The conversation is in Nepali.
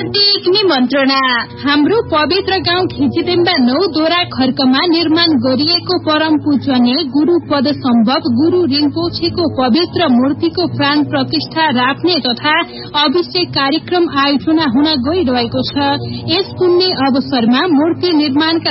हार्दिक निमन्त्रणा। हाम्रो पवित्र गाउँ खिचिदेम्बा 9 दोरा खर्कमा निर्माण गरिएको परम पूजनीय गुरु पद सम्भव गुरु रिम्पोछेको पवित्र मूर्तिको प्राण प्रतिष्ठा राख्ने तथा अभिषेक कार्यक्रम आयोजना हुन गइरहेको छ। यस पुण्य अवसरमा मूर्ति निर्माणका